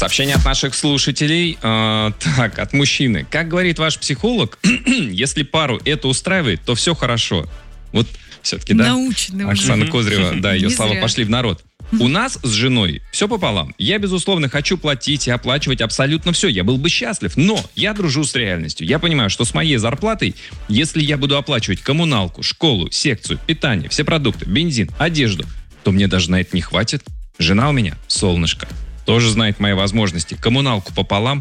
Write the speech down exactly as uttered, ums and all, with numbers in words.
Сообщение от наших слушателей. Э, так, от мужчины. Как говорит ваш психолог, если пару это устраивает, то все хорошо. Вот все-таки, да? Научный уже. Оксана Козырева, да, ее Не слова зря. пошли в народ. У нас с женой все пополам. Я, безусловно, хочу платить и оплачивать абсолютно все. Я был бы счастлив. Но я дружу с реальностью. Я понимаю, что с моей зарплатой, если я буду оплачивать коммуналку, школу, секцию, питание, все продукты, бензин, одежду, то мне даже на это не хватит. Жена у меня солнышко. Тоже знает мои возможности. Коммуналку пополам,